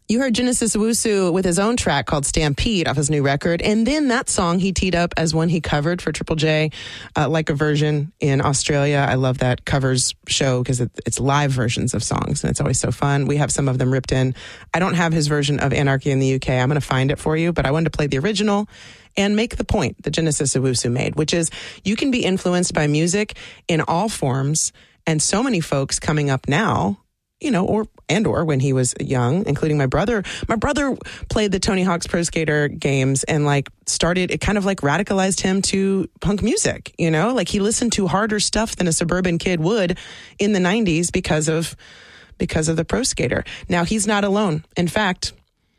You heard Genesis Owusu with his own track called Stampede off his new record. And then that song he teed up as one he covered for Triple J, like a version in Australia. I love that covers show because it's live versions of songs and it's always so fun. We have some of them ripped in. I don't have his version of Anarchy in the UK. I'm going to find it for you, but I wanted to play the original and make the point that Genesis Owusu made, which is you can be influenced by music in all forms. And so many folks coming up now, you know, or when he was young, including my brother. My brother played the Tony Hawk's Pro Skater games and it kind of radicalized him to punk music, you know, like he listened to harder stuff than a suburban kid would in the 90s because of the Pro Skater. Now he's not alone. In fact,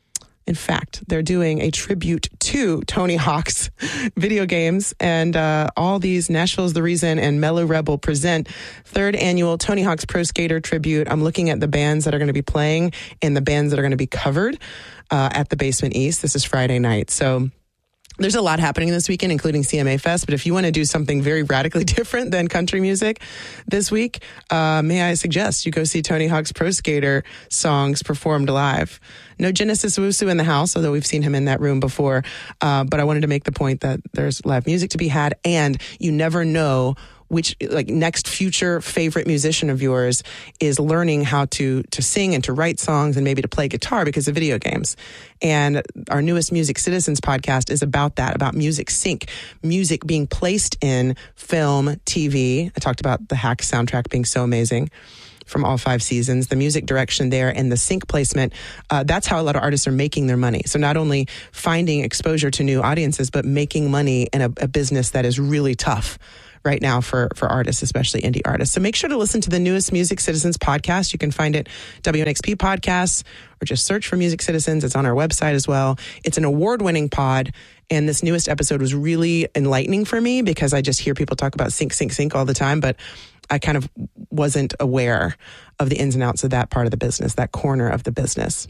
they're doing a tribute to Tony Hawk's video games, and all these Nashville's the Reason and Mellow Rebel present 3rd annual Tony Hawk's Pro Skater tribute. I'm looking at the bands that are going to be playing and the bands that are going to be covered at the Basement East. This is Friday night. So there's a lot happening this weekend, including CMA Fest. But if you want to do something very radically different than country music this week, may I suggest you go see Tony Hawk's Pro Skater songs performed live. No Genesis Owusu in the house, although we've seen him in that room before. But I wanted to make the point that there's live music to be had, and you never know which next future favorite musician of yours is learning how to sing and to write songs and maybe to play guitar because of video games. And our newest Music Citizens podcast is about that, about music sync, music being placed in film, TV. I talked about the Hack soundtrack being so amazing from all 5 seasons, the music direction there and the sync placement. That's how a lot of artists are making their money. So not only finding exposure to new audiences, but making money in a business that is really tough right now for artists, especially indie artists. So make sure to listen to the newest Music Citizens podcast. You can find it WNXP Podcasts or just search for Music Citizens. It's on our website as well. It's an award-winning pod. And this newest episode was really enlightening for me because I just hear people talk about sync all the time, but I kind of wasn't aware of the ins and outs of that part of the business, that corner of the business.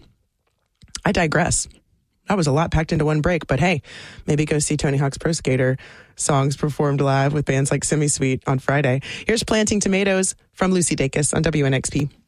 I digress. That was a lot packed into one break, but hey, maybe go see Tony Hawk's Pro Skater songs performed live with bands like Semi Sweet on Friday. Here's Planting Tomatoes from Lucy Dacus on WNXP.